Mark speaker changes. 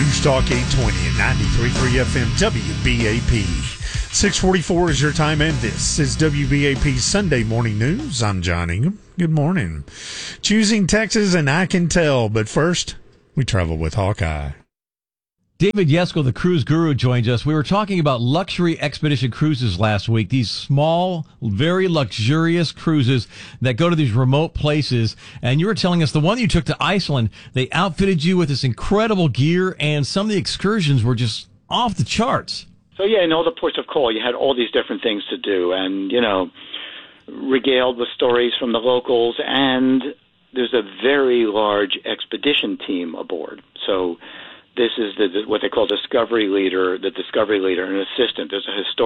Speaker 1: News Talk 820 and 93.3 FM WBAP. 6:44 is your time, and this is WBAP Sunday Morning News. I'm John Ingham. Good morning. Choosing Texas, and I can tell, but first, we travel with Hawkeye.
Speaker 2: David Yesko, the cruise guru, joins us. We were talking about luxury expedition cruises last week, these small, very luxurious cruises that go to these remote places. And you were telling us the one you took to Iceland, they outfitted you with this incredible gear, and some of the excursions were just off the charts.
Speaker 3: So, yeah, in all the ports of call, you had all these different things to do and, regaled with stories from the locals. And there's a very large expedition team aboard. So this is what they call discovery leader, an assistant. There's a historian.